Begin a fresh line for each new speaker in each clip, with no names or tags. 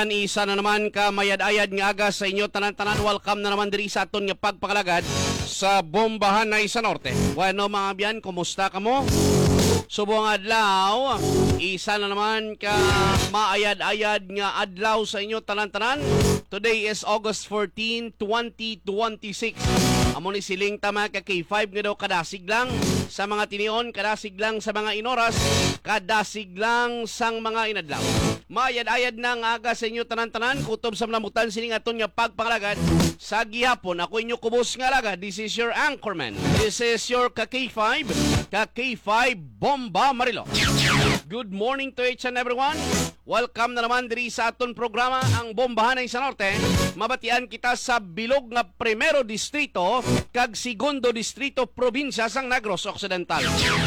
Isa na naman ka mayad-ayad nga aga sa inyo tanan-tanan. Welcome na naman diri sa aton nga pagpakalagad sa Bombahan na sa Norte. Bueno mga biyan, kumusta ka mo? Subong adlaw, isa na naman ka maayad-ayad nga adlaw sa inyo tanan-tanan. Today is August 14, 2026. Amo ni siling tama ka K5 nga daw kadasig lang sa mga tinion, kadasig lang sa mga inoras, kadasig lang sang mga inadlaw. Mayad-ayad na nga aga sa inyo tanan-tanan, kutob sa mlamutan sining aton nga pagpangalagad sa gihapon. Ako inyo kubos nga alagad. This is your anchorman. This is your ka-K5, ka-K5 Bomba Marilo. Good morning to each and everyone. Welcome na naman diri sa aton programa ang Bombahan sa Norte. Mabatian kita sa bilog nga primero distrito kag segundo distrito probinsya sang Negros Occidental.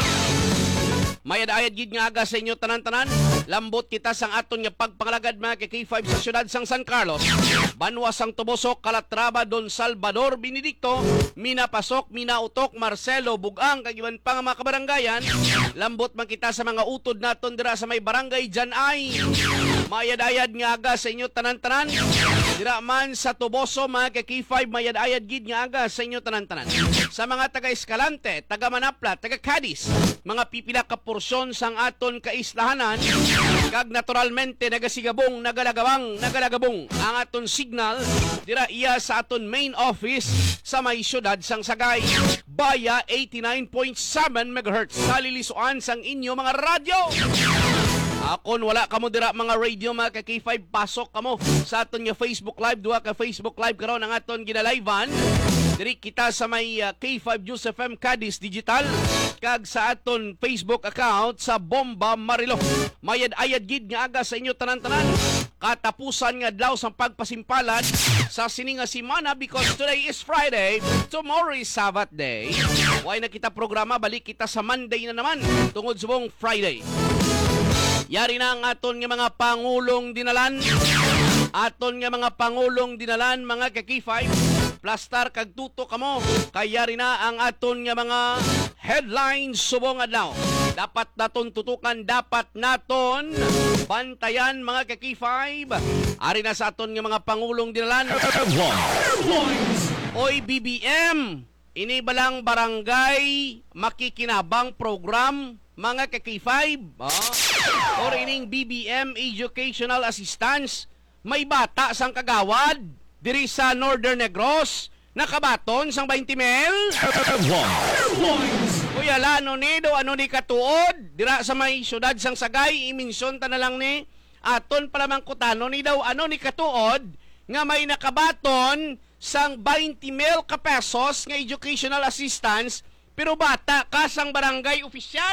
Mayad-ayad gid nga aga sa inyo tanan-tanan. Lambot kita sang aton nga pagpangalagad mga K5 sa syudad sang San Carlos, Banwa sang Tobosok, Calatrava, Don Salvador, Benedicto, Minapasok, Minautok, Marcelo, Bugang, kag iban pa nga mga kabaranggayan. Lambot man kita sa mga utod naton dira sa may barangay Janay. Mayad-ayad nga aga sa inyo tanan-tanan. Dira man sa Toboso mga K5, mayad-ayad gid nga aga sa inyo tanan-tanan. Sa mga taga Escalante, taga Manapla, taga Cadiz, mga pipila ka porsyon sang aton kaislahanan, kag naturalmente nagasigabong, nagalagabong ang aton signal dira iya sa aton main office sa may syudad sang Sagay. Baya 89.7 MHz sa lilisuan sang inyo mga radyo. Akon wala kamo dira mga radio mga K5, pasok kamo sa aton nga Facebook Live. Duha ka Facebook Live karon ang aton ginalivean. Diri kita sa may K5 News FM Cadiz Digital kag sa aton Facebook account sa Bomba Marilo. Mayad-ayad gid nga aga sa inyo tanan-tanan. Katapusan nga adlaw sa pagpasimpalan sa sininga semana because today is Friday, tomorrow is Sabbath day. Way na kita programa, balik kita sa Monday na naman tungod subong Friday. Yari na ang aton nga mga pangulong dinalan. Aton nga mga pangulong dinalan mga K5. Plastar kag tuto kamo. Kaya rin na ang aton nga mga headlines subong adlaw. Dapat naton tutukan, dapat naton bantayan mga K5. Ari na sa aton nga mga pangulong dinalan. Oy BBM, ini balang barangay makikinabang program mga K5. Or ining BBM Educational Assistance, may bata sang kagawad diri sa Northern Negros, nakabaton sang 20 mil. Kuya la, ano ni katuod dira sa may syudad sang Sagay, iminson ta na lang ni aton pala mangkutano ni daw ano ni katuod nga may nakabaton sang 20 mil ka pesos nga educational assistance pero bata ka sang barangay opisyal.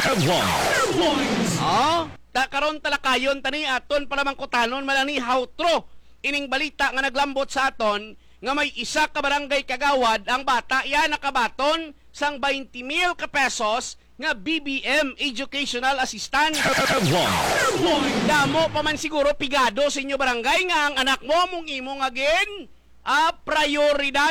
Karon talakayon tani aton pala mangkutanon malani how true ining balita nga naglambot sa aton nga may isa ka barangay kagawad ang bata iya nakabaton sang 20 mil ka pesos nga BBM Educational Assistance. Damo pa man siguro pigado sa inyo barangay nga ang anak mo mong imong agin prioridad.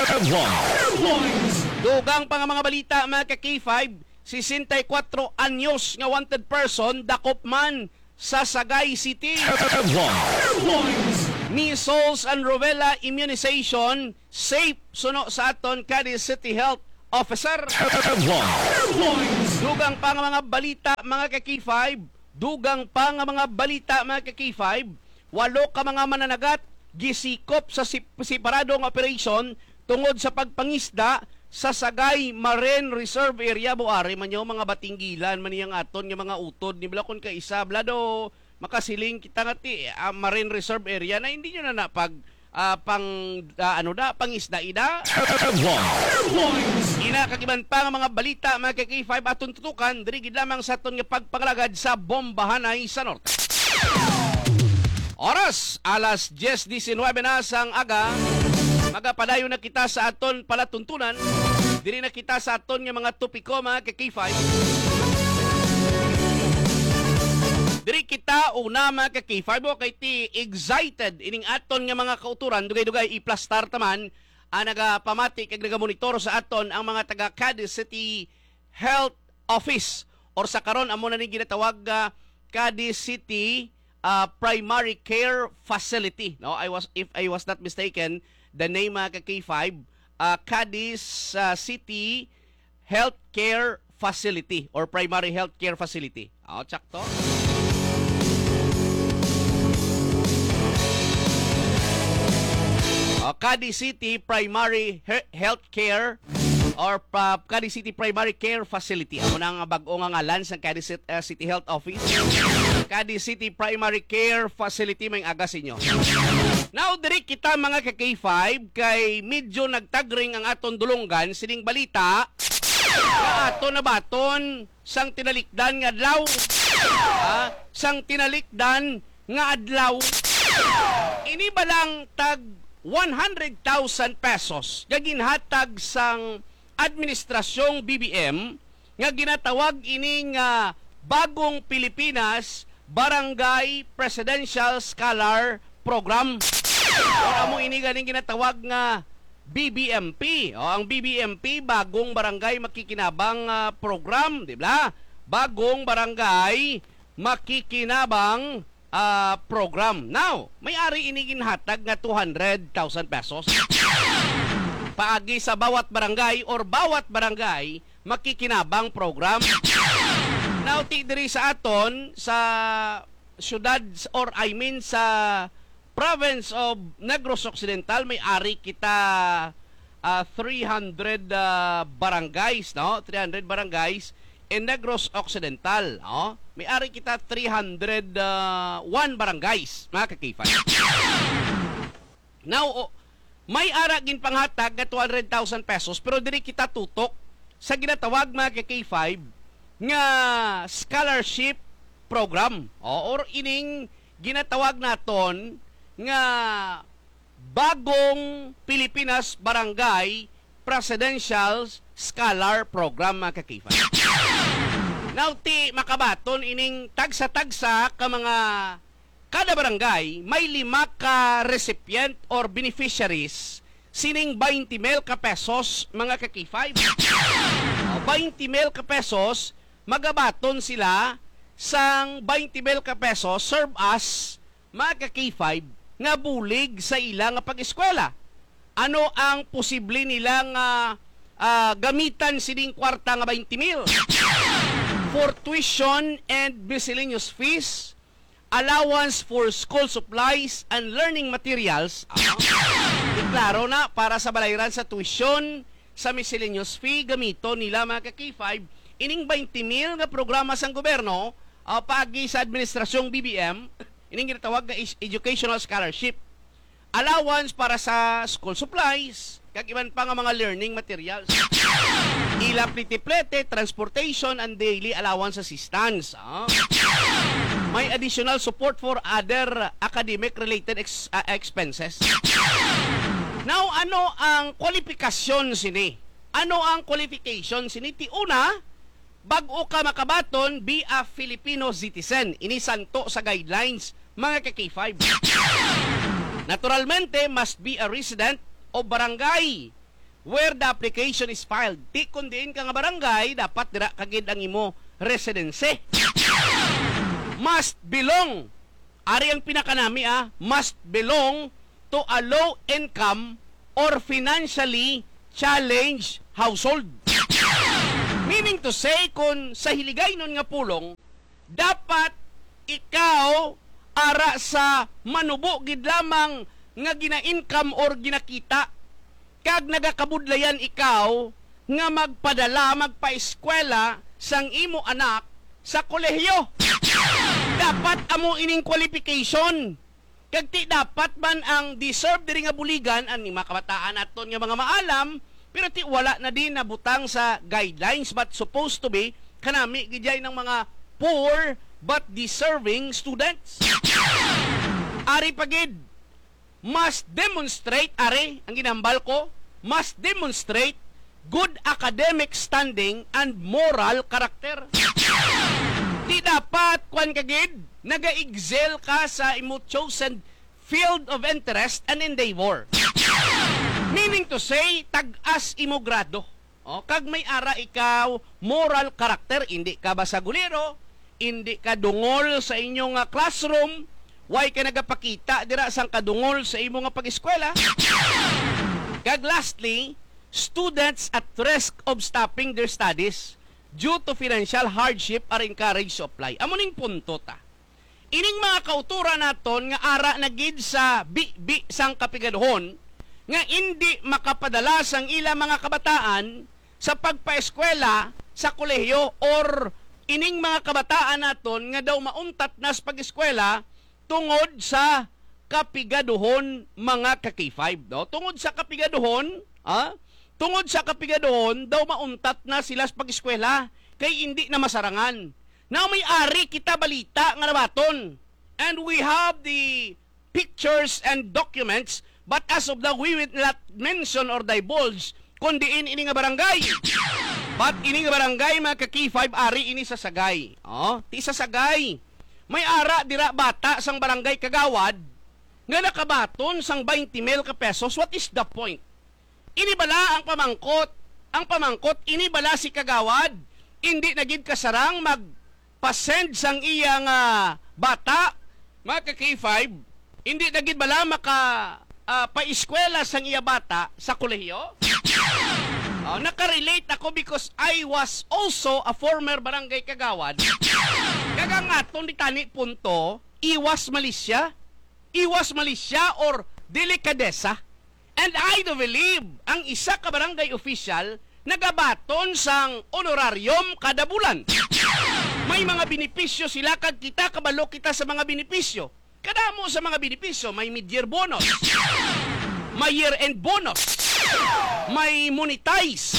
Dugang pa nga mga balita mga K5, 64 anyos nga wanted person dakop man sa Sagay City. Measles and Rubella immunization safe suno sa aton Cadiz City Health Officer. Dugang pa nga mga balita mga K5, dugang pa nga mga balita mga K5, 8 ka mga mananagat gisikop sa separadong operation tungod sa pagpangisda sa Sagay Marine Reserve Area. Buari man yung mga batinggilan man yung aton yung mga utod ni Blakon ka isa blado makasiling kita nga ti Marine Reserve Area na hindi nyo na pag pangisda-ida. Kagiban pa nga mga balita mga K5 aton tutukan diri gid lamang sa aton nga pagpangalagad sa Bombahan sa Norte. Oras alas 10:19 na sang aga. Magapadayo na kita sa aton palatuntunan. Diri na kita sa aton nga mga topiko mga K5. Diri kita una mga K5 kay ti excited ining aton nga mga kauturan dugay-dugay iplastar taman ang nagapamati kag nagamonitor sa aton ang mga taga Cadiz City Health Office or sa karon amo na ni ginatawag Cadiz City primary care facility. No, if I was not mistaken, the name K5, Cadiz City Healthcare Facility or Primary Healthcare Facility. Tsakto. Cadiz City Primary Healthcare or Cadiz City Primary Care Facility. Amo nang bag-o nga ngalan sa Cadiz City Health Office. Cadiz City Primary Care Facility may agas inyo. Now, diri kita mga ka-K5 kay medyo nagtagring ang aton dulonggan sining balita na ato na baton sang tinalikdan nga adlaw. Sang tinalikdan nga adlaw. Ini balang tag 100,000 pesos nga ginhatag sang administrasyong BBM nga ginatawag ini nga Bagong Pilipinas Barangay Presidential Scholar Program. O amo ini ganing ginatawag nga BBMP. O ang BBMP Bagong Barangay Makikinabang program, di ba? Bagong Barangay Makikinabang program. Now, may-ari ini ginhatag nga 200,000 pesos. Paagi sa bawat barangay or bawat barangay makikinabang program. Now, diri sa aton sa syudad or I mean sa province of Negros Occidental may-ari kita 300 barangays, no? 300 barangays in Negros Occidental, no? May-ari kita 301 barangays, mga ka-K5. Now, may ara gin panghatag nga 200,000 pesos pero diri kita tutok sa ginatawag mga ka-K5 nga scholarship program or ining ginatawag naton nga Bagong Pilipinas Barangay Presidential Scholar Program mga ka-K5. Now, makabaton ining tagsa-tagsa ka mga kada barangay may 5 ka recipient or beneficiaries sining 20,000 ka pesos mga ka-K5. 20,000 ka pesos magabaton sila sang 20,000 ka pesos serve as mga ka-K5 nga bulig sa ilang pag-eskwela. Ano ang posible nilang gamitan sining kwarta nga 20,000? For tuition and miscellaneous fees, allowance for school supplies and learning materials. Klaro na para sa balayran sa tuition, sa miscellaneous fee, gamito nila mga ka-K5, ining 20,000 nga programa sang gobyerno, paagi sa administrasyong BBM, ining ginatawag na educational scholarship. Allowance para sa school supplies, kag iban pa nga mga learning materials. Ila plite-plete, transportation and daily allowance assistance. May additional support for other academic-related expenses. Now, ano ang kwalifikasyon sini? Ano ang qualification sini? Ti una, bago ka makabaton, be a Filipino citizen. Ini santo sa guidelines, mga ka-K5. Naturalmente, must be a resident o barangay where the application is filed. Ti kundiin ka nga barangay, dapat dira kagid ang imo residency. Must belong, ari ang pinakanami must belong to a low income or financially challenged household. Meaning to say, kung sa hiligay nun nga pulong, dapat ikaw ara sa manubo gid lamang nga gina-income or ginakita kag nagakabudlayan ikaw nga magpadala, magpa-eskwela sang imo anak sa kolehiyo. Dapat amo ining qualification. Kag ti dapat man ang deserve diri nga buligan ang mga kabataan aton nga mga maalam, pero ti wala na din nabutang sa guidelines but supposed to be kanami gidjay ng mga poor but deserving students. Ari pagid must demonstrate, ari, ang ginambal ko, must demonstrate good academic standing and moral character. Di dapat, kwan kagid, naga-excel ka sa imo chosen field of interest and endeavor. Meaning to say, tag-as imo grado. Kag may ara ikaw, moral character, hindi ka basagulero, hindi ka dungol sa inyong classroom, Why ka nagapakita dira sang kadungol sa imo nga pag-eskwela? Kag lastly, students at risk of stopping their studies due to financial hardship are encouraged to apply. Amo ning punto ta. Ining mga kautura naton nga ara na gid sa bi sang kapigaduhon nga hindi makapadala sang ila mga kabataan sa pagpaeskwela sa kolehiyo or ining mga kabataan naton nga daw mauntat na sa pag-eskwela tungod sa kapigaduhon mga ka-K5. No? Tungod sa kapigaduhon, tungod sa kapigaduhon, daw mauntat na sila sa pag-eskwela kay hindi na masarangan. Now may ari kita balita nga nabaton. And we have the pictures and documents, but as of now, we will not mention or divulge kundi ini nga barangay. But ini nga barangay, mga ka-K5, ari ini sa Sagay. Ti sa Sagay. May ara dira bata sang barangay Kagawad nga nakabaton sang 20,000 ka pesos. What is the point? Ini bala ang pamangkot. Ang pamangkot, ini bala si Kagawad. Hindi nagid kasarang magpasend sang iyang bata, mga ka-K5. Hindi nagid bala paiskwela sang iya bata sa kolehiyo. Nakarelate ako because I was also a former barangay Kagawad. Kagang aton di tani punto, iwas Malaysia or delikadesa. And I do believe ang isa ka barangay official nagabaton sang honorarium kada bulan. May mga benepisyo sila kag kita kabalo kita sa mga benepisyo. Kadamo sa mga benepisyo, may mid-year bonus, may year-end bonus, may monetize,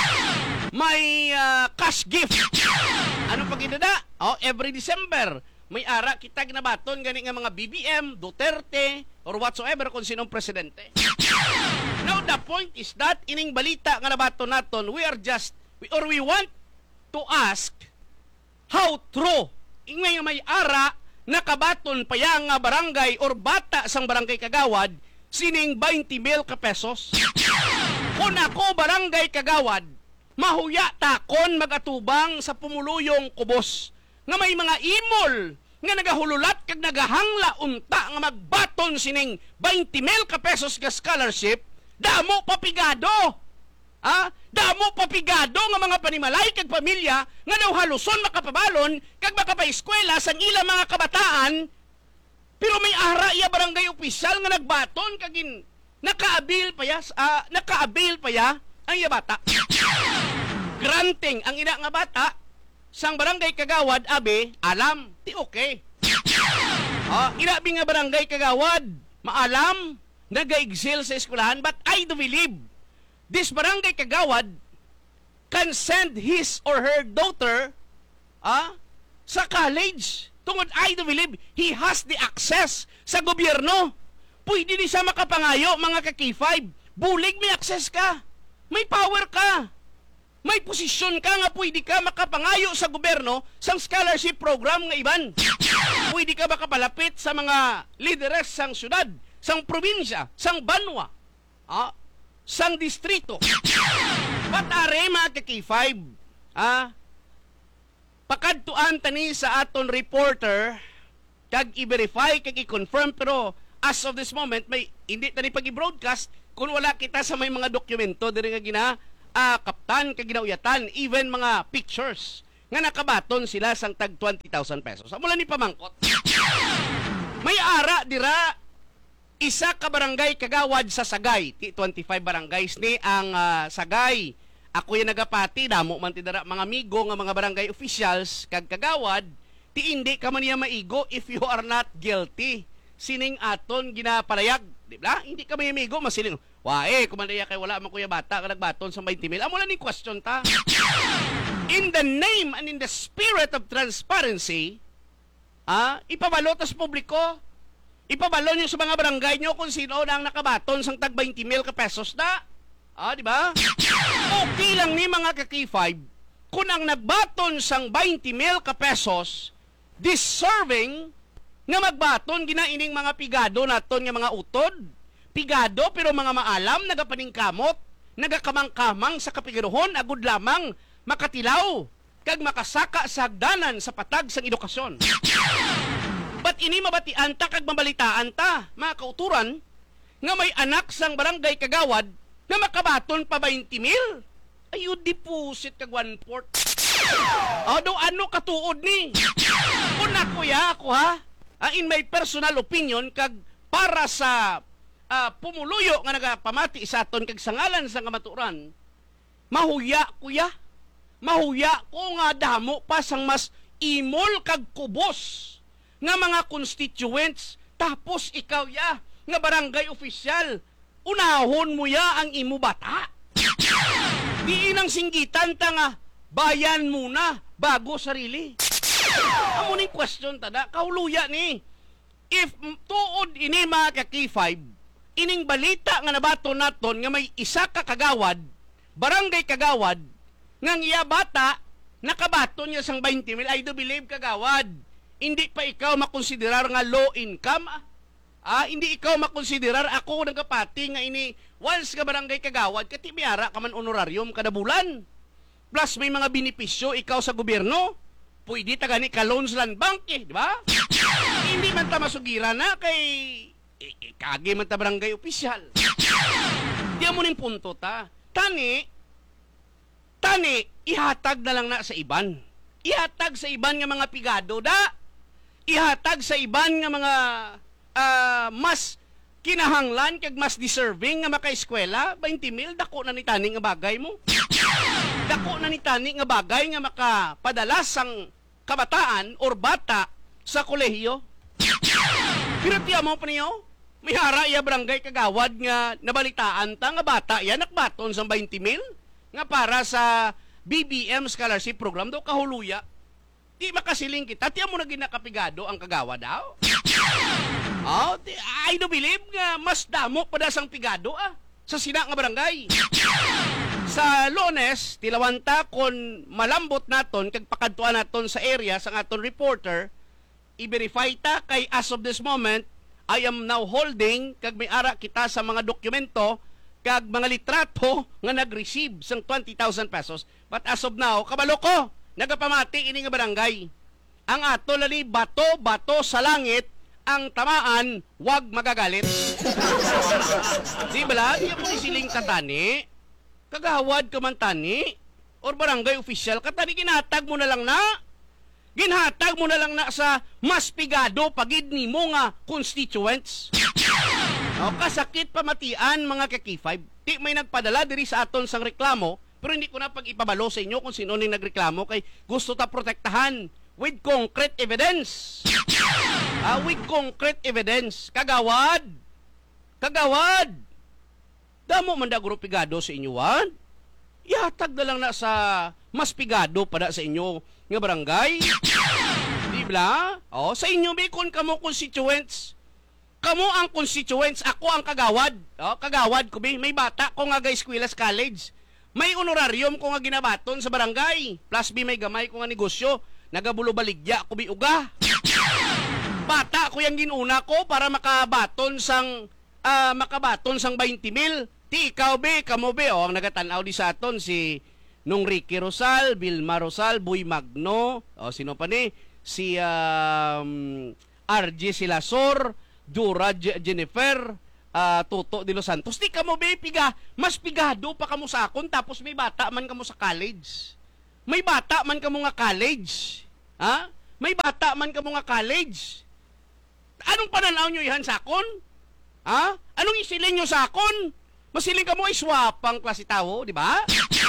may cash gift. Ano pag inada? Every December, may ara kita ginabaton gani nga mga BBM, Duterte, or whatsoever kung sinong presidente. Now, the point is that ining balita nga nabaton naton, we want to ask how true ingay may ara nakabaton pa yang nga barangay or bata sang barangay Kagawad sining 20,000 ka pesos. Kung ako barangay Kagawad, mahuya takon magatubang sa pumuluyong kubos nga may mga imol nga nagahululat kag nagahangla unta nga magbaton sining 20,000 ka pesos nga scholarship. Damo papigado. Damo papigado nga mga panimalay kag pamilya nga daw haluson makapabalon kag makapaeskwela sang ilang mga kabataan. Pero may ara iya barangay opisyal nga nagbaton kag nakaabil pa ya ang iya bata. Granting ang ina nga bata sang barangay Kagawad abe alam ti okay. Inabi nga barangay Kagawad maalam nag-excel sa eskwelahan, but I do believe this barangay Kagawad can send his or her daughter sa college. Tungod I do believe he has the access sa gobyerno. Pwede di siya makapangayo, mga ka-K5. Bulig may access ka. May power ka. May posisyon ka nga pwede ka makapangayo sa gobyerno sang scholarship program nga iban. Pwede ka makapalapit sa mga lideres sang syudad, sang probinsya, sang banwa, sang distrito. Patare mga ka-K5, pakadtuan tani sa aton reporter kag i-verify kag i-confirm, pero as of this moment may hindi tani pag-i-broadcast kung wala kita sa may mga dokumento diri nga kaptan kag ginauyatan, even mga pictures nga nakabaton sila sang tag 20,000 pesos. Amula ni pamangkot. May ara dira isa ka barangay Kagawad sa Sagay. 25 barangays ni ang Sagay. Ako yung nagapati, damo man tidara mga amigo nga mga barangay officials kag Kagawad, ti hindi ka man niya maigo if you are not guilty. Sining aton ginapalayag, di ba? Hindi ka may amigo, masiling, kumandaya kay wala man kuya bata ka nagbaton sa 20,000. Amo lang ni question ta. In the name and in the spirit of transparency, ipabalo tas publiko, ipabalo niyo sa mga barangay niyo kung sino na ang nakabaton sang tag 20,000 ka pesos na. Di ba? Okay lang ni mga ka-K5 kung ang nagbaton sang 20,000 ka pesos deserving nga magbaton ginaining mga pigado naton nga mga utod. Pigado pero mga maalam, nagapaningkamot, nagakamang-kamang sa kapigaduhon, agud lamang makatilaw kag makasaka sa hagdanan sa patag sang edukasyon. But Kat ini mabatian ta kag mabalitaan ta, mga kauturan, nga may anak sang barangay Kagawad na makabaton pa 20,000. Ayun, deposit kag 1/4. Ano katuod ni? Una kuya ako ha, in my personal opinion, kag para sa pumuluyo nga nagapamati sa aton kag sangalan sa kamaturan, mahuya kuya. Mahuya ko nga damo pa sang mas imol kag kubos nga mga constituents, tapos ikaw ya nga barangay official, unahon mo ya ang imo bata. Di inang singgitan ta nga bayan muna bago sarili. Amo ning question tada, kahuluya ni. If tuod ini mga ka-K5, ining balita nga nabato naton nga may isa ka kagawad, barangay Kagawad, nga iya bata nakabato niya sang 20,000, I do believe kagawad. Hindi pa ikaw makonsiderar nga low income. Hindi ikaw makonsiderar ako nagapati nga ini once ka barangay Kagawad, kati biyara ka man honorarium kada bulan. Plus may mga benepisyo ikaw sa gobyerno. Pwede ta gani ka loans land bank di ba? Hindi man ta masugira na kay kage man ta barangay official. Di mo ning punto ta. Tani ihatag na lang na sa iban. Ihatag sa iban nga mga pigado da. Ihatag sa iban nga mga mas kinahanglan kag mas deserving nga maka-eskwela. 20,000 dako na ni tani nga bagay mo. Dako na ni tani nga bagay nga makapadala sang kabataan or bata sa kolehiyo. Pero tiya mo pa niyo, may hara iya barangay Kagawad nga nabalitaan ta nga bata yan nakbaton sang 20,000 nga para sa BBM scholarship program daw kahuluya. Di makasiling kita, tiya mo na ginakapigado ang Kagawad daw. I do believe nga mas damo pada sang pigado sa sina nga barangay. Sa Lunes, tilawanta kon malambot naton kag pakadtuan naton sa area sang aton reporter, i-verify ta kay as of this moment, I am now holding kag may ara kita sa mga dokumento kag mga litrato nga nag-receive sang 20,000 pesos. But as of now, kabalo ko, nagapamati ini nga barangay. Ang ato lali bato sa langit, ang tamaan, wag magagalit. Di ba? Di mo isiling katani. Kagawad ka man tani. Or barangay official, katani ginhatag mo na lang na. Ginhatag mo na lang na sa mas pigado pagid ni mo nga constituents. Kasakit pamatian mga ka-K5. Di may nagpadala diri sa aton sang reklamo, pero hindi ko na pag-ipabalo sa inyo kung sino ning nagreklamo kay gusto ta protektahan with concrete evidence. With concrete evidence. Kagawad. Damo man da guro pigado sa inyo, ihatag na lang na sa mas pigado pada sa inyo nga barangay. Di ba? Sa inyo bikon kamo constituents. Kamo ang constituents, ako ang kagawad. Kagawad ko may bata ko nga eskwela sa college. May honorarium ko nga ginabaton sa barangay. Plus may gamay ko nga negosyo. Nagabulo baligya ko uga. Bata ko yung ginuna ko para makabaton sang 20,000. Ti ikaw kamo ang nagatanaw di sa aton si nung Ricky Rosal, Vilma Rosal, Boy Magno, sino pa ni si RG Silasor, Dura Jennifer, Toto de Los Santos. Di kamo mas pigado pa kamo sa akon tapos may bata man kamo sa college. May bata man kamo nga college. May bata man kamo nga college. Anong pananaw nyo ihan sa akon? Anong isiling nyo sa akon? Masiling ka mo ay swapang klase tao, di ba?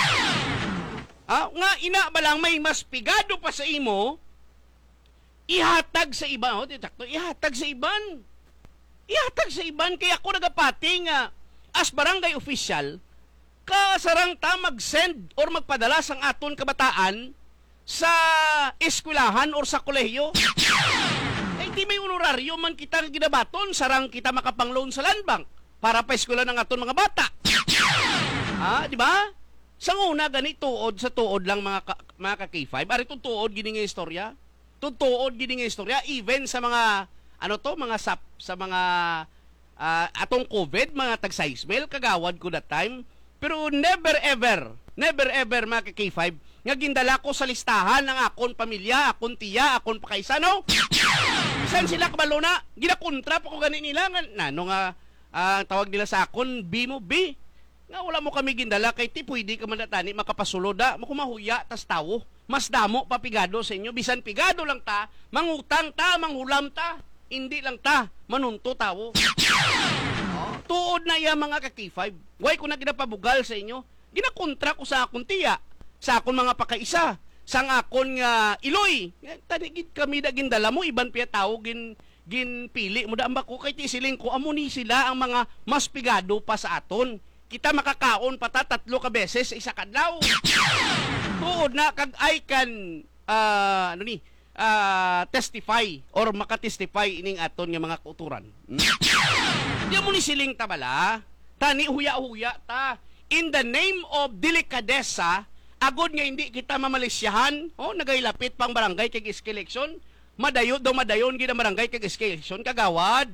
Nga ina ba lang may mas pigado pa sa imo, ihatag sa iban. Ihatag sa iban. Ihatag sa iban. Kaya ako nagapati nga as barangay official, kasarang ta mag-send or magpadala sang aton kabataan sa eskwelahan or sa kolehiyo. Di may honoraryo man kita ginabaton, sarang kita makapang-loan sa land bank para pa eskwela ng aton mga bata. Di ba? Sang una gani tuod lang mga ka-K5. Ari tuod gini nga istorya. Tuod gini nga istorya even sa mga sa mga atong COVID, mga tag-6 Kagawad ko that time. Pero never ever mga ka-K5 nga gindala ko sa listahan ng akon pamilya, akon tiya, akon pakaisano. Bisan sila kabalo na, ginakontra pa ko gani nila nga nano nga tawag nila sa akon, B mo B. Nga wala mo kami gindala kay ti pwede ka manatani makapasulo da, makumahuya tas tawo. Mas damo pa pigado sa inyo, bisan pigado lang ta, mangutang ta, manghulam ta, hindi lang ta manunto tawo. Tuod na iya mga ka-K5. Way ko na ginapabugal sa inyo. Ginakontra ko sa akon tiya, sa akon mga pakaisa, sa akon nga iloy. Tanigid kami da gindala mo, iban piya tao ginpili mo da amba ko kay ti siling ko amo ni sila ang mga mas pigado pa sa aton. Kita makakaon pata 3 ka beses sa isa kadlaw. Tuod na kag I can testify or makatestify ining aton nga mga kauturan. Di mo ni siling ta bala, tani huya-huya ta. In the name of delikadesa, agod nga hindi kita mamalisyahan, nagailapit pang barangay kag election, madayon gid ang barangay kag election, kagawad.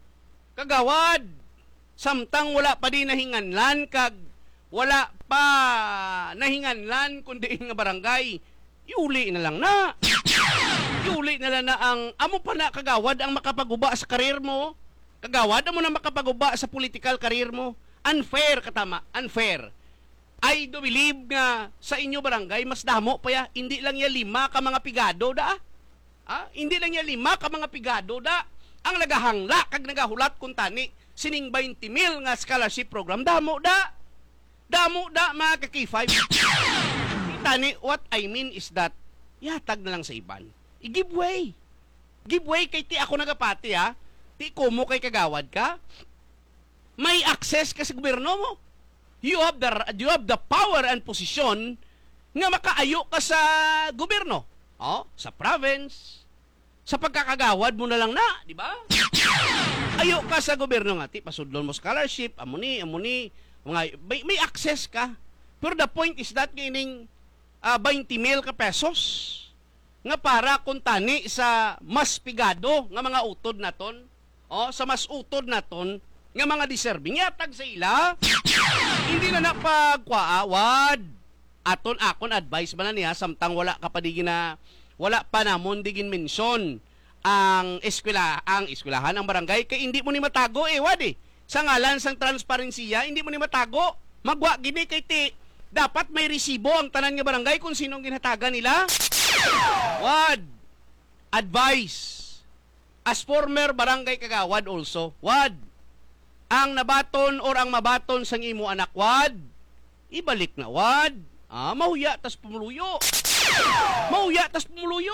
Samtang wala pa din nahinganlan kag wala pa nahinganlan kundi nga barangay, iuli na lang na. Iuli na lang na ang amo pa na kagawad ang makapaguba sa karir mo. Kagawad mo na makapaguba sa political career mo. Unfair katama, unfair. I do believe nga sa inyo barangay mas damo pa ya, hindi lang ya 5 ka mga pigado da. Hindi lang ya 5 ka mga pigado da. Ang nagahangla kag nagahulat kun tani sining 20,000 nga scholarship program damo da. Damo da mga ka-K5. Tani what I mean is that yatag na lang sa iban. I-give way. Give way kay ti ako nagapati Ti kumo kay kagawad ka. May access ka sa gobyerno mo. You have the power and position nga makaayo ka sa gobyerno. Sa province. Sa pagkakagawad mo na lang na, di ba? Ayo ka sa gobyerno nga, ti pasudlon mo scholarship, amuni, may access ka. Pero the point is that kining 20,000 ka pesos nga para kung tani sa mas pigado nga mga utod naton, sa mas utod naton nga mga deserving yatag sa ila. Hindi na napagwaawad. Aton akon advice ba na niya samtang wala ka pa wala pa namon digin mention ang eskwelahan ang barangay kay hindi mo ni matago wadi. Sa ngalan sang transparensiya, hindi mo ni matago. Magwa gini kay ti dapat may resibo ang tanan nga barangay kung sinong ginhatagan nila. Wad. Advice. As former barangay kagawad also, wad. Ang nabaton or ang mabaton sang imo anak, wad. Ibalik na, wad. Mahuya tas pumuluyo. Mahuya tas pumuluyo.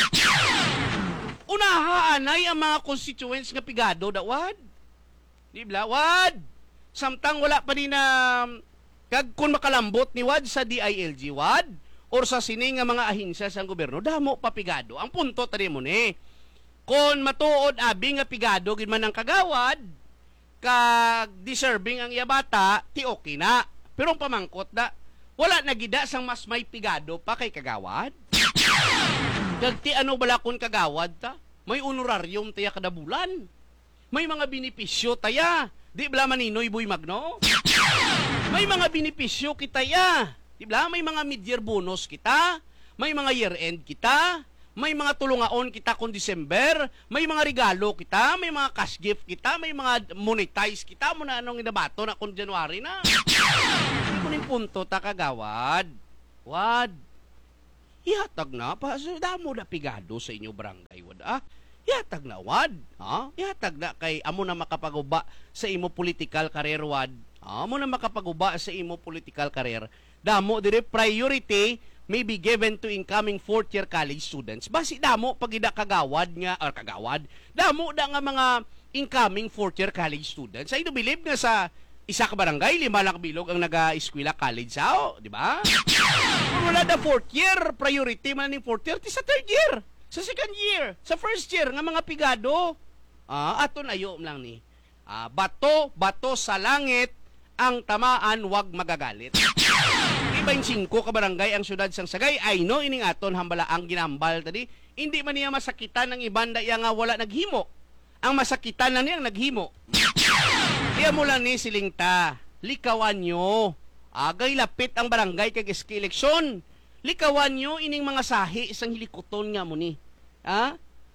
Unahaanay ang mga constituents nga pigado da, wad. Di ba, wad. Samtang wala pa din na kag kun makalambot ni wad sa DILG, wad. Or sa sining nga mga ahinsya sa gobyerno, damo papigado. Ang punto tadi mo ni, kung matuod abi nga pigado gid man ang kagawad, kag deserving ang yabata, ti okay na. Pero ang pamangkot da, wala nagida sang mas may pigado pa kay kagawad. Kag ti ano bala kun kagawad ta, may honorarium taya kada bulan. May mga benepisyo taya. Di bala maninoy buy magno? May mga benepisyo kita ya. Di ba? May mga mid-year bonus kita, may mga year-end kita, may mga tulungaon kita kung December, may mga regalo kita, may mga cash gift kita, may mga monetize kita, muna anong inabato na kung January na. Hindi mo ning punto, takagawad. Wad. Ihatag na, damo na pigado sa inyo barangay, wad. Ihatag na, wad. Ihatag na kay amo na makapaguba sa imo political career, wad. Amo na makapaguba sa imo political career. Damo dire priority may be given to incoming 4th-year college students. Basi damo pag ida kagawad damo da nga mga incoming 4th-year college students. I do believe nga sa isa ka barangay 5 lang bilog ang naga-eskwela college di ba? Kung wala da 4th year, priority man ning 4th year, sa 3rd year, sa 2nd year, sa 1st year nga mga pigado. Aton ayo lang ni. Bato sa langit ang tamaan, wag magagalit. 25 ka barangay ang syudad sang Sagay. I know ining aton hambala ang ginambal tadi. Hindi man niya masakitan ng iban da nga wala naghimo. Ang masakitan na niyang naghimo. Diya mo lang ni silingta. Likawan nyo. Agay lapit ang barangay kag eleksyon. likawan nyo ining mga sahi isang hilikoton nga mo ni. Ha?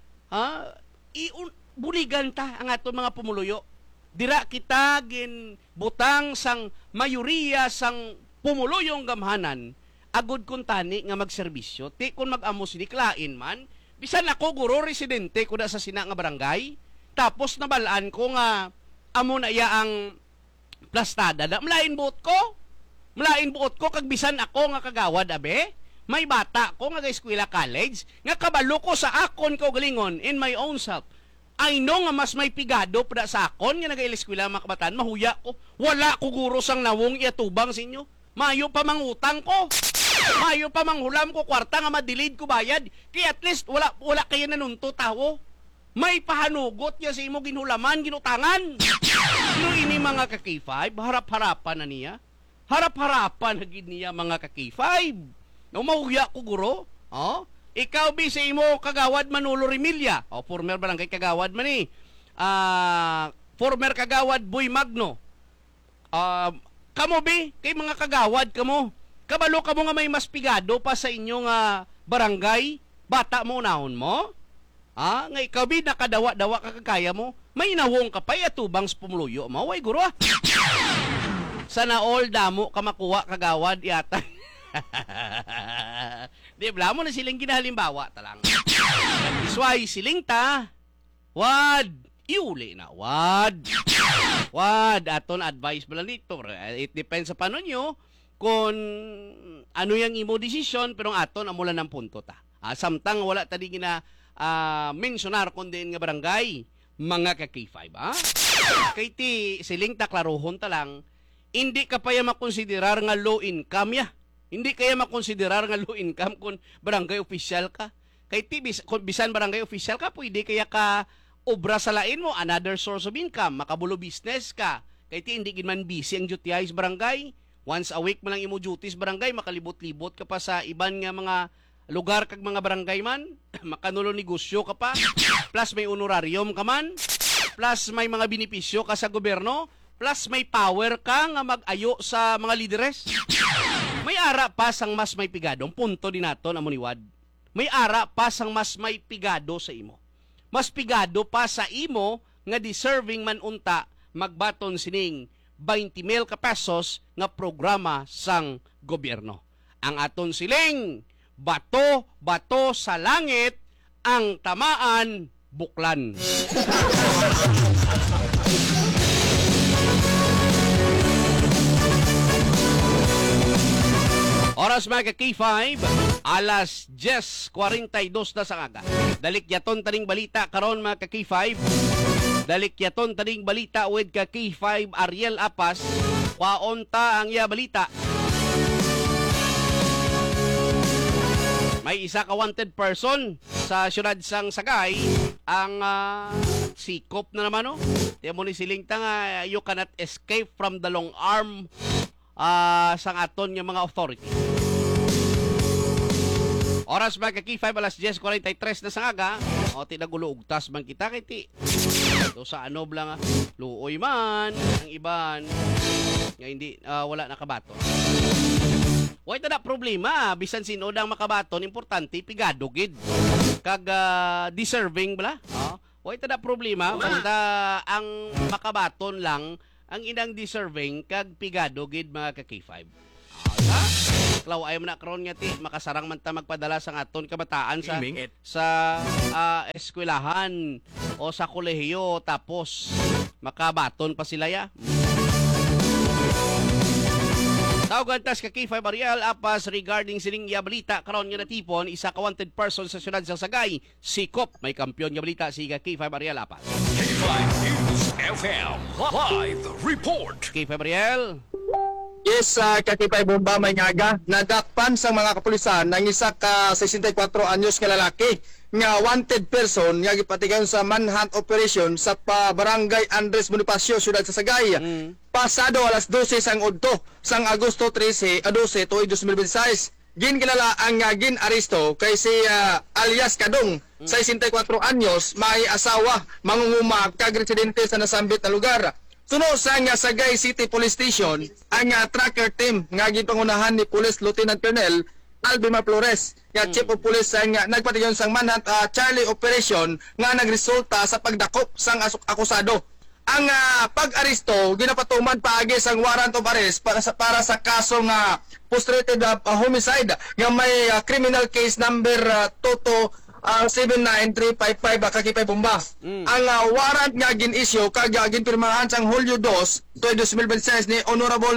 Buligan ta ang ato mga pumuluyo. Dira kita gin butang sang mayoriya sang pumuluyong gamhanan agud kun tani nga magserbisyo. Ti kun mag-amo siniklain man, bisan ako guro residente ko na sa sina nga barangay, tapos nabalaan ko nga amo na iya ang plastada na mlain buot ko. Mlain buot ko kag bisan ako nga kagawad abe. May bata ko nga eskwela college nga kabalo ko sa akon kaugalingon in my own self. I know nga mas may pigado para sa akon nga nag-eskwela mga kabataan, mahuya ko. Wala ko guro sang nawong iatubang sa inyo. Mayo pa mangutang ko. Mayo pa manghulam ko kwarta nga madilid ko bayad. Kaya at least wala kayo nanunto tawo. May pahanugot niya sa imo ginhulaman, ginutangan. Pero ini mga ka-K5, harap-harapan na niya. Harap-harapan na gid niya mga ka-K5. Mahuya ko guro. Oh? Ikaw bi sa imo kagawad Manolo Remilla. O former barangay kagawad man ni. Former kagawad Boy Magno. Kamo bi kay mga kagawad kamo. Kabalo kamo nga may mas pigado pa sa inyong barangay. Bata mo unahon mo. Nga ikaw bi nakadawa-dawa ka kagaya mo. May nawong ka pa atubang sa pumuluyo mo. Way guro. Sana all damo ka makuha kagawad yata. Di ba mo na silang ginahalimbawa talang. Isway siling ta. Wad. Iuli na. Wad. Aton advice bala nito. It depends sa paano nyo kung ano yung imo decision pero aton amula ng punto ta. Samtang wala tadi gina mensionar kundi nga barangay mga ka-K5 kay ti siling ta klarohon ta lang hindi ka pa makonsiderar nga low income ya. Hindi kaya makonsiderar nga low income kung barangay official ka. Kay tibis, kung bisan barangay official ka, pwede kaya ka obra sa lain mo, another source of income, makabulo business ka. Kay ti hindi man busy ang duty barangay. Once a week man lang imo duties barangay, makalibot-libot ka pa sa iban nga mga lugar kag mga barangay man. Makanulo negosyo ka pa. Plus may honorarium ka man. Plus may mga benepisyo ka sa gobyerno. Plus may power ka nga mag-ayo sa mga lideres. May ara pa sang mas may pigado. Ang punto din nato na muniwad. May ara pa sang mas may pigado sa imo. Mas pigado pa sa imo nga deserving man unta magbaton sining 20,000 ka pesos nga programa sang gobyerno. Ang aton siling bato sa langit, ang tamaan buklan. Oras mga ka-K5, alas 10:42 na sa aga. Dalikyaton taning balita karon mga ka-K5. Dalikyaton taning balita with ka-K5 Ariel Apas. Kwaonta ang iya balita. May isa ka wanted person sa syudad sang Sagay. Ang sikop na naman, no? Tiyan mo ni siling ta nga, you cannot escape from the long arm sang aton nga mga authority. Oras ba ka-K5 alas 10:43 na sa aga. O tinagulo ugtas man kita kay ti. So sa ano blang luoy man ang iban nga hindi wala nakabaton. Way ta na problema bisan sino dang makabaton importante pigado gid kag deserving bala. Way ta na problema basta ang makabaton lang ang inang deserving kag pigado gid mga ka-K5. Klaw ay man na karon nga ti makasarang man ta magpadala sa aton kabataan sa eskwelahan o sa kolehiyo tapos makabaton pa sila ya. Tawagan tas ka K5 Ariel Apas regarding sining balita karon nga natipon isa ka wanted person sa syudad sa Sagay. Sikop may kampiyon nga balita si K5 Ariel Apas.
K5 News FM live report.
K5 Ariel.
Yes, kakipay bomba may ngaga, nadakpan sa mga kapulisan ng isa ka 64 anyos nga lalaki nga wanted person nga gipatigan sa manhunt operation sa barangay Andres Bonifacio, syudad sa Sagay. Pasado alas 12 sang udto sang Agosto 13 a 12 tuig 2026. Ginkilala ang gin-aresto kay si alias Kadong, 64 anyos, may asawa, mangunguma kag residente sa nasambit na lugar. Suno sa Sagay City Police Station, ang tracker team nga gipangunahan ni Police Lieutenant Colonel Albimar Flores, nga Chief of Police nga nagpatigayon sang manhunt Charlie operation nga nagresulta sa pagdakop sang akusado. Ang pag-aresto ginapatuman paagi sang warrant of arrest para sa kaso nga frustrated homicide nga may criminal case number Toto 79355 kakipay bomba. Ang warrant nga gin-issue kag ginpirmahan sang Hulyo 2, 2026 ni Honorable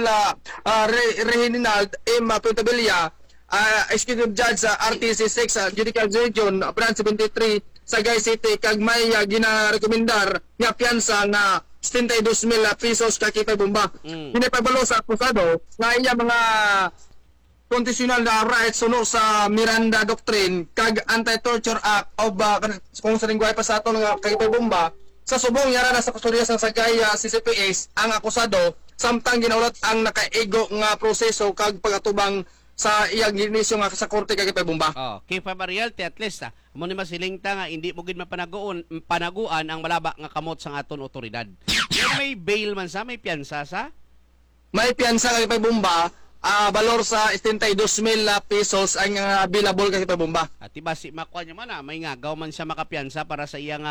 Reginald M. Puntabilia, Executive Judge sa RTC 6 Judicial Region Branch 73 Sagay City, kag may ginarekomendar nga piyansa nga 72,000 pesos kakipay bomba. Pinapabalo sa akusado nga iya mga constitutional na rights suno sa Miranda Doctrine kag Anti-Torture Act of kung sa lingwahe pa sa ato nga kakipay bomba sa subong yara na sa kusturya sa Sagay CCPS ang akusado samtang ginaulat ang nakaigo nga proseso kag pagatubang sa iyang ginisyo nga sa korte kakipay bomba.
Kifa Mariel, at least mo ni masilingta nga hindi mo gid panaguan ang malaba nga kamot sang aton otoridad. May bail man sa, may piyansa sa?
May piyansa kakipay bomba, balor sa 72,000 pesos ang available kakipay bomba.
At iba si makuha niya man may ngagaw man siya makapiyansa para sa iyang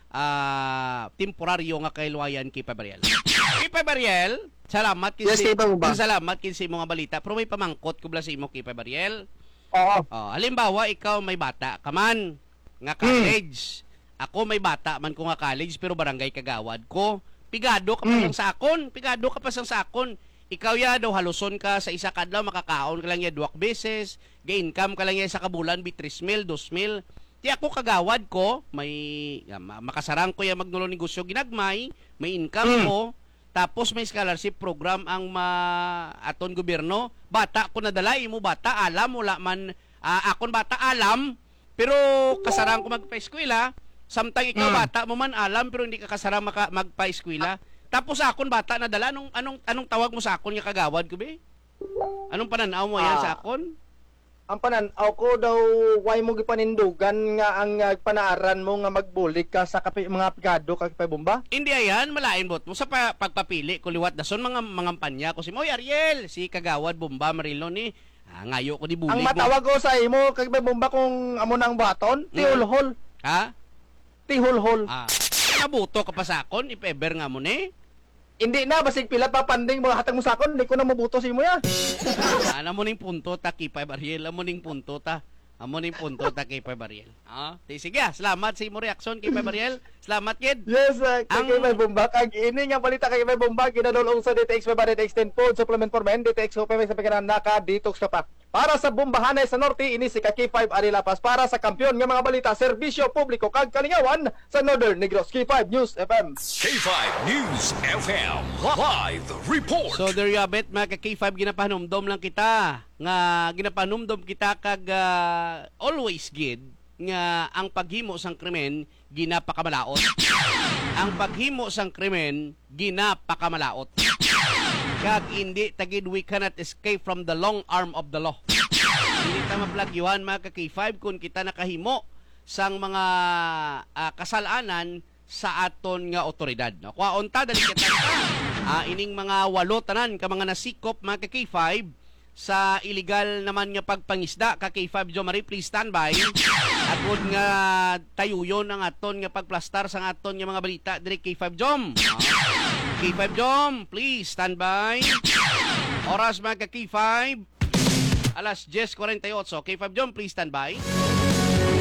temporaryo nga kailuwayan Kifa Mariel. Kifa Mariel, salamat kinsi.
Yes, Kifa bomba.
Salamat kinsi mga balita. Pero may pamangkot ko bala sa imo Kifa Mariel.
Oo.
Halimbawa, ikaw may bata ka man, nga college. Ako may bata man ko nga college, pero barangay kagawad ko. Pigado ka pa sang sakon. Pigado ka pa sang sakon. Ikaw ya daw haluson ka sa isa kadlaw, makakaon ka lang ya 2 beses, ga-income ka lang ya sa kabulan, 3,000, 2,000. Ti ako kagawad ko, may makasarang ko ya magnulo negosyo ginagmay, may income ko, tapos may scholarship program ang aton gobyerno. Bata ko nadala, imo bata alam wala man akon bata alam, pero kasarang ko magpa-eskwela. Samtang ikaw bata mo man alam pero hindi ka kasarang magpa-eskwela. Tapos akon bata nadala, anong tawag mo sa akon nga kagawad ko be? Anong pananaw mo yan sa akon?
Ang pananaw ko daw why mo gipanindugan nga ang panaaran mo nga magbulig ka sa mga pigado kakipay bomba?
Hindi ayan, malain bot mo sa pagpapili ko liwat dason mga panya ko si Moy Ariel, si kagawad bomba Marilo ni ngayo ko di bulig
ang matawag ko sa imo kakipay bomba kung amo nang baton, tihulhol.
Ha?
Tihulhol.
Nabuto ka pa sa akon, if-ever nga mo ni.
Hindi na, basig pila pa panding mga hatag mo sa akon, hindi ko na mabuto sa imo ya.
Ano mo ning punto ta Kifa Mariel, amo ning punto ta. Amo ning punto ta Kifa Mariel. Sige, salamat sa imo reaksyon Kifa Mariel. Salamat kid.
Yes, kakipay bomba. Kag ini nga balita kakipay bomba, ginadulong sa DTX by DTX 10 food supplement for men, DTX Hope sa pagkanan naka-detox ka pa. Para sa Bombahanay sa Norte, ini si K5 Arilapas. Para sa kampiyon nga mga balita, serbisyo publiko kag kalingawan sa Northern Negros. K5 News FM.
K5 News FM Live Report.
So there you have it, mga K5, ginapahanumdom lang kita. Nga ginapahanumdom kita kag always gid nga ang paghimo sang krimen ginapakamalaot. Ang paghimo sang krimen ginapakamalaot. Kag hindi tagid we cannot escape from the long arm of the law. Hindi ta maplagyuhan mga K5 kung kita nakahimo sang mga kasalanan sa aton nga otoridad. Kwaon ta dali kita ining mga 8 tanan ka mga nasikop mga K5 sa illegal naman nga pagpangisda. K5 Jo Marie, please stand by. Agod nga tayuyon ang aton nga pagplastar sa aton nga mga balita diri K5 Jom. K5 Jom, please stand by. Oras mga K5 alas 10:48. K5 Jom, please stand by.